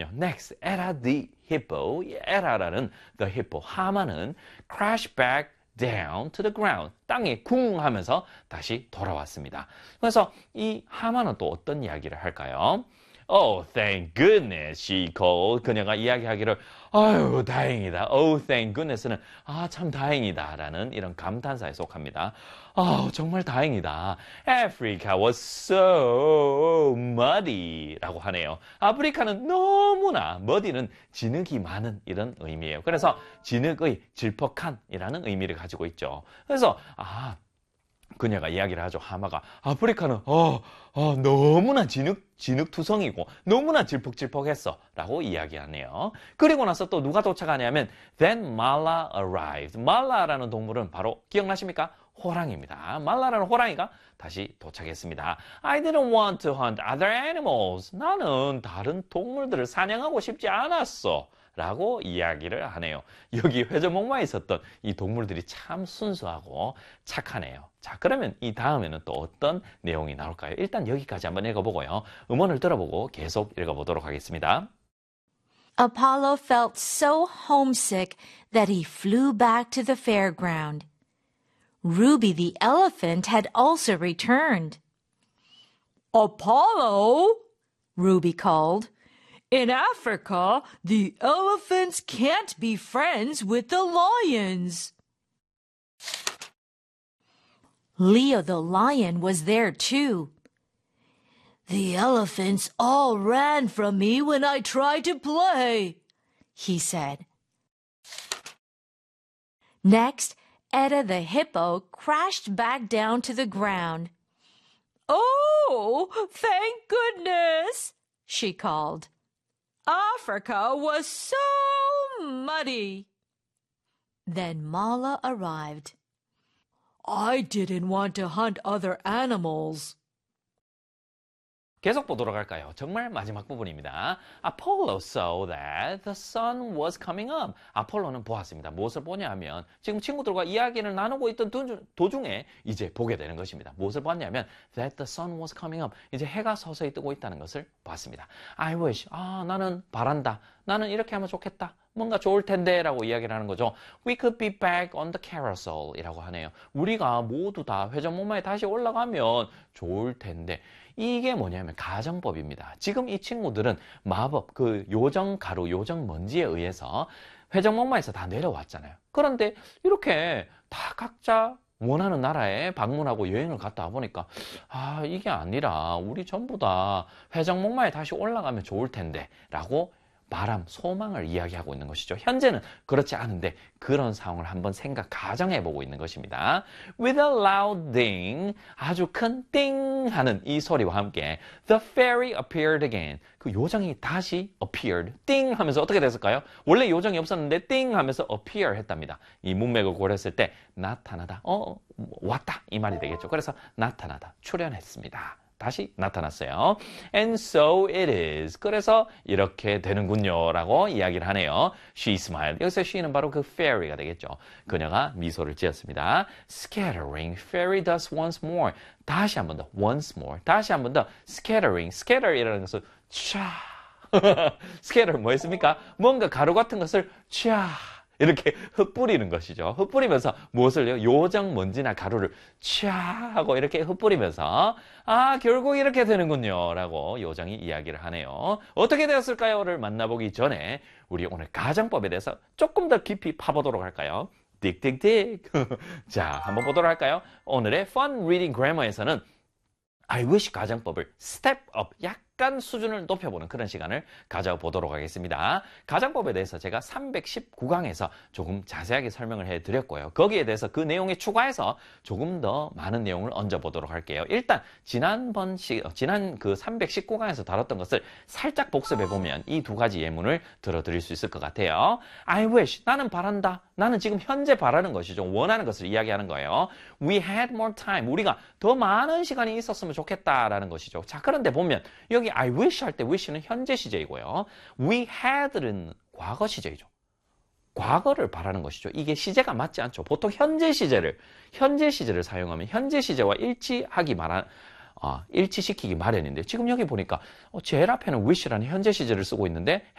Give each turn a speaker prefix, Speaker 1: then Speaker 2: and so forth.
Speaker 1: Next, Era the hippo. Era라는 the hippo, 하마는 crash back down to the ground. 땅에 쿵 하면서 다시 돌아왔습니다. 그래서 이 하마는 또 어떤 이야기를 할까요? Oh, thank goodness, she called. 그녀가 이야기하기를, 아유, 다행이다. Oh, thank goodness는, 참 다행이다. 라는 이런 감탄사에 속합니다. 정말 다행이다. Africa was so muddy. 라고 하네요. 아프리카는 너무나, muddy는 진흙이 많은 이런 의미예요. 그래서 진흙의 질퍽한 이라는 의미를 가지고 있죠. 그래서, 그녀가 이야기를 하죠. 하마가 아프리카는 너무나 진흙투성이고 너무나 질퍽질퍽했어 라고 이야기하네요. 그리고 나서 또 누가 도착하냐면 Then Mala arrived. 말라라는 동물은 바로 기억나십니까? 호랑이입니다. 말라라는 호랑이가 다시 도착했습니다. I didn't want to hunt other animals. 나는 다른 동물들을 사냥하고 싶지 않았어. 라고 이야기를 하네요. 여기 회전목마에 있었던 이 동물들이 참 순수하고 착하네요. 자, 그러면 이 다음에는 또 어떤 내용이 나올까요? 일단 여기까지 한번 읽어보고요. 음원을 들어보고 계속 읽어보도록 하겠습니다.
Speaker 2: Apollo felt so homesick that he flew back to the fairground. Ruby the elephant had also returned. Apollo, Ruby called. In Africa, the elephants can't be friends with the lions. Leo the lion was there too. The elephants all ran from me when I tried to play, he said. Next, Etta the hippo crashed back down to the ground. Oh, thank goodness, she called. Africa was so muddy. Then Mala arrived. I didn't want to hunt other animals.
Speaker 1: 계속 보도록 할까요? 정말 마지막 부분입니다. Apollo saw that the sun was coming up. 아폴로는 보았습니다. 무엇을 보냐 하면 지금 친구들과 이야기를 나누고 있던 도중에 이제 보게 되는 것입니다. 무엇을 봤냐면 that the sun was coming up. 이제 해가 서서히 뜨고 있다는 것을 봤습니다. I wish. 나는 바란다. 나는 이렇게 하면 좋겠다. 뭔가 좋을 텐데 라고 이야기를 하는 거죠. We could be back on the carousel 이라고 하네요. 우리가 모두 다 회전목마에 다시 올라가면 좋을 텐데 이게 뭐냐면 가정법입니다. 지금 이 친구들은 마법, 그 요정가루, 요정먼지에 의해서 회전목마에서 다 내려왔잖아요. 그런데 이렇게 다 각자 원하는 나라에 방문하고 여행을 갔다 와보니까 이게 아니라 우리 전부 다 회전목마에 다시 올라가면 좋을 텐데 라고 바람, 소망을 이야기하고 있는 것이죠. 현재는 그렇지 않은데 그런 상황을 한번 가정해보고 있는 것입니다. With a loud ding, 아주 큰 띵 하는 이 소리와 함께 The fairy appeared again. 그 요정이 다시 appeared, 띵 하면서 어떻게 됐을까요? 원래 요정이 없었는데 띵 하면서 appear 했답니다. 이 문맥을 고려했을 때 나타나다, 왔다 이 말이 되겠죠. 그래서 나타나다, 출현했습니다. 다시 나타났어요. And so it is. 그래서 이렇게 되는군요. 라고 이야기를 하네요. She smiled. 여기서 she는 바로 그 fairy가 되겠죠. 그녀가 미소를 지었습니다. Scattering fairy dust once more. 다시 한 번 더. once more. 다시 한 번 더. Scattering. scatter이라는 것은 촤. scatter 뭐였습니까? 뭔가 가루 같은 것을 촤. 이렇게 흩뿌리는 것이죠. 흩뿌리면서 무엇을요? 요정 먼지나 가루를 촤 하고 이렇게 흩뿌리면서 결국 이렇게 되는군요 라고 요정이 이야기를 하네요. 어떻게 되었을까요?를 만나보기 전에 우리 오늘 가정법에 대해서 조금 더 깊이 파보도록 할까요? 띡띡띡. 자, 한번 보도록 할까요? 오늘의 Fun Reading Grammar에서는 I wish 가정법을 step up, 약간 수준을 높여보는 그런 시간을 가져보도록 하겠습니다. 가정법에 대해서 제가 319강에서 조금 자세하게 설명을 해드렸고요. 거기에 대해서 그 내용에 추가해서 조금 더 많은 내용을 얹어보도록 할게요. 일단 지난 그 319강에서 다뤘던 것을 살짝 복습해보면 이 두 가지 예문을 들어드릴 수 있을 것 같아요. I wish, 나는 바란다. 나는 지금 현재 바라는 것이죠. 원하는 것을 이야기하는 거예요. We had more time. 우리가 더 많은 시간이 있었으면 좋겠다라는 것이죠. 자, 그런데 보면 여기 I wish 할 때 wish는 현재 시제이고요. We had는 과거 시제이죠. 과거를 바라는 것이죠. 이게 시제가 맞지 않죠. 보통 현재 시제를 사용하면 현재 시제와 일치시키기 마련인데 지금 여기 보니까 제일 앞에는 wish라는 현재 시제를 쓰고 있는데